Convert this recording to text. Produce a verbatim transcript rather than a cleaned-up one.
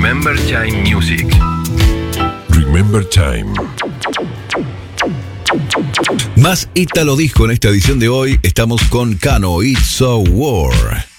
Remember Time Music. Remember Time. Más Ítalo Disco en esta edición de hoy. Estamos con Cano, It's So War.